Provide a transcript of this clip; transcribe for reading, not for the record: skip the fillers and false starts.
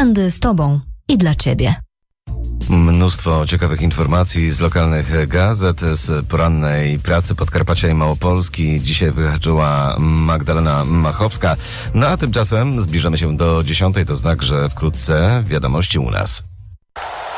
Będę z Tobą i dla Ciebie. Mnóstwo ciekawych informacji z lokalnych gazet, z porannej pracy Podkarpacia i Małopolski. Dzisiaj wyhaczyła Magdalena Machowska. No a tymczasem zbliżamy się do 10:00. To znak, że wkrótce wiadomości u nas.